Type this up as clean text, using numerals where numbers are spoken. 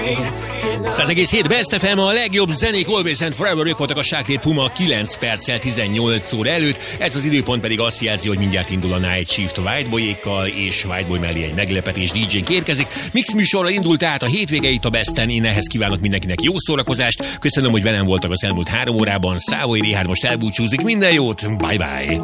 100,7 Best FM, a legjobb zenék Always and Forever, ők voltak a Sáklét Puma 9 perccel 18 óra előtt. Ez az időpont pedig azt jelzi, hogy mindjárt indul a Night Shift a Whiteboyékkal, és Whiteboy mellé egy meglepetés DJ-nk érkezik. Mix műsorra indult tehát a hétvége itt a Besten, én ehhez kívánok mindenkinek jó szórakozást. Köszönöm, hogy velem voltak az elmúlt 3 órában. Szávói Richárd most elbúcsúzik, minden jót, bye bye!